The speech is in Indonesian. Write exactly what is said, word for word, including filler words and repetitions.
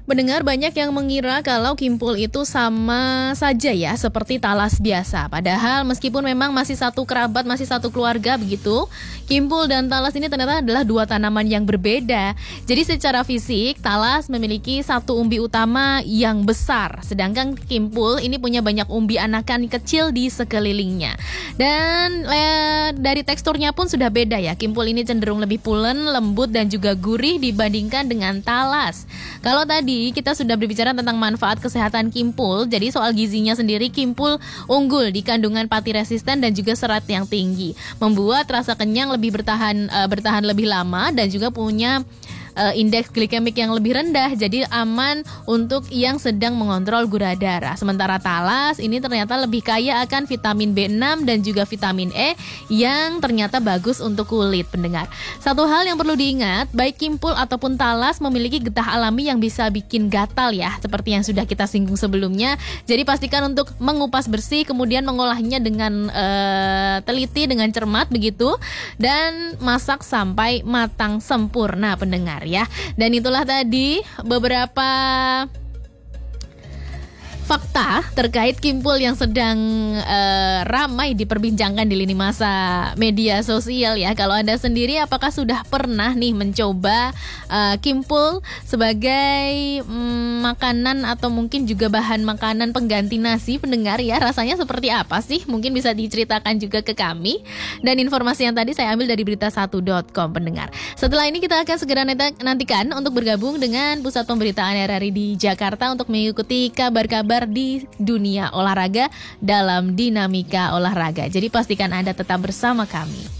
Pendengar, banyak yang mengira kalau kimpul itu sama saja ya seperti talas biasa. Padahal meskipun memang masih satu kerabat, masih satu keluarga begitu, kimpul dan talas ini ternyata adalah dua tanaman yang berbeda. Jadi secara fisik, talas memiliki satu umbi utama yang besar, sedangkan kimpul ini punya banyak umbi anakan kecil di sekelilingnya. Dan eh, dari teksturnya pun sudah beda ya. Kimpul ini cenderung lebih pulen, lembut dan juga gurih dibandingkan dengan talas. Kalau tadi kita sudah berbicara tentang manfaat kesehatan kimpul, jadi soal gizinya sendiri, kimpul unggul di kandungan pati resisten dan juga serat yang tinggi, membuat rasa kenyang lebih bertahan uh, bertahan lebih lama dan juga punya uh, indeks glikemik yang lebih rendah, jadi aman untuk yang sedang mengontrol gula darah. Sementara talas ini ternyata lebih kaya akan vitamin B enam dan juga vitamin E yang ternyata bagus untuk kulit, pendengar. Satu hal yang perlu diingat, baik kimpul ataupun talas memiliki getah alami yang bisa bikin gatal ya, seperti yang sudah kita singgung sebelumnya. Jadi pastikan untuk mengupas bersih, kemudian mengolahnya dengan uh, teliti, dengan cermat begitu, dan masak sampai matang sempurna, pendengar ya. Dan itulah tadi beberapa fakta terkait kimpul yang sedang uh, ramai diperbincangkan di lini masa media sosial ya. Kalau Anda sendiri apakah sudah pernah nih mencoba uh, kimpul sebagai um, makanan atau mungkin juga bahan makanan pengganti nasi, pendengar ya? Rasanya seperti apa sih? Mungkin bisa diceritakan juga ke kami. Dan informasi yang tadi saya ambil dari berita satu titik com, pendengar. Setelah ini kita akan segera nantikan untuk bergabung dengan Pusat Pemberitaan R R I di Jakarta untuk mengikuti kabar-kabar di dunia olahraga dalam Dinamika Olahraga. Jadi pastikan Anda tetap bersama kami.